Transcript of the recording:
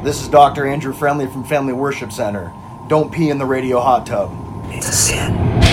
This is Dr. Andrew Friendly from Family Worship Center. Don't pee in the radio hot tub. It's a sin.